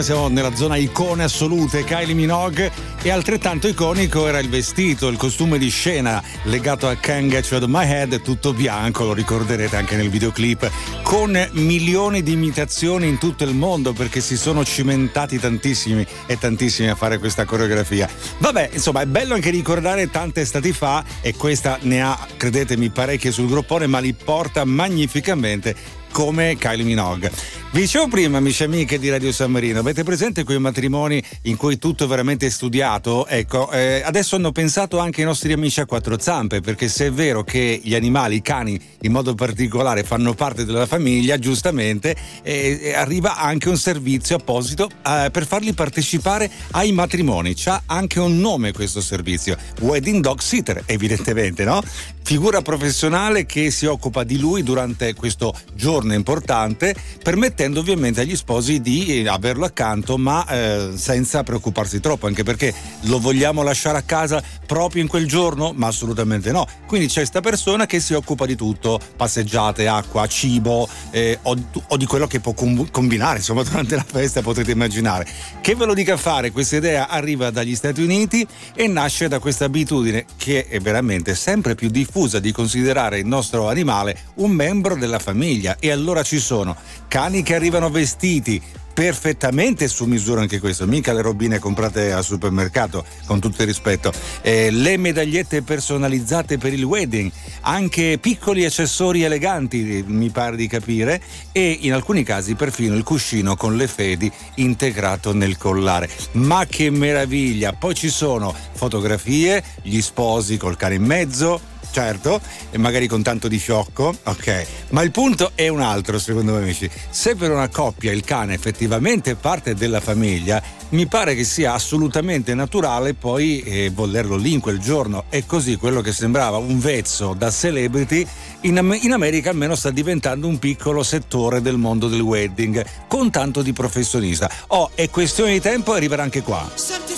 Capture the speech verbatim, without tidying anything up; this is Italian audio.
Siamo nella zona icone assolute, Kylie Minogue, e altrettanto iconico era il vestito, il costume di scena legato a Can't Get You Out of My Head, tutto bianco, lo ricorderete anche nel videoclip, con milioni di imitazioni in tutto il mondo perché si sono cimentati tantissimi e tantissimi a fare questa coreografia. Vabbè, insomma, è bello anche ricordare tante estati fa, e questa ne ha, credetemi, parecchie sul groppone, ma li porta magnificamente come Kylie Minogue. Vi dicevo prima, amici e amiche di Radio San Marino, avete presente quei matrimoni in cui tutto è veramente studiato? Ecco, eh, adesso hanno pensato anche i nostri amici a quattro zampe, perché se è vero che gli animali, i cani in modo particolare, fanno parte della famiglia, giustamente eh, arriva anche un servizio apposito eh, per farli partecipare ai matrimoni. C'ha anche un nome questo servizio, Wedding Dog Sitter, evidentemente, no? Figura professionale che si occupa di lui durante questo giorno importante, permettendo ovviamente agli sposi di averlo accanto, ma eh, senza preoccuparsi troppo, anche perché lo vogliamo lasciare a casa proprio in quel giorno? Ma assolutamente no. Quindi c'è questa persona che si occupa di tutto: passeggiate, acqua, cibo eh, o, o di quello che può combinare, insomma, durante la festa, potete immaginare. Che ve lo dica fare, questa idea arriva dagli Stati Uniti e nasce da questa abitudine che è veramente sempre più diffusa, di considerare il nostro animale un membro della famiglia. E allora ci sono cani che arrivano vestiti perfettamente su misura, anche questo, mica le robine comprate al supermercato, con tutto il rispetto, eh, le medagliette personalizzate per il wedding, anche piccoli accessori eleganti, mi pare di capire, e in alcuni casi perfino il cuscino con le fedi integrato nel collare. Ma che meraviglia! Poi ci sono fotografie, gli sposi col cane in mezzo, certo, e magari con tanto di fiocco, ok, ma il punto è un altro, secondo me, amici. Se per una coppia il cane effettivamente è parte della famiglia, mi pare che sia assolutamente naturale poi eh, volerlo lì in quel giorno. E così quello che sembrava un vezzo da celebrity in, in America almeno sta diventando un piccolo settore del mondo del wedding, con tanto di professionista. Oh, è questione di tempo e arriverà anche qua.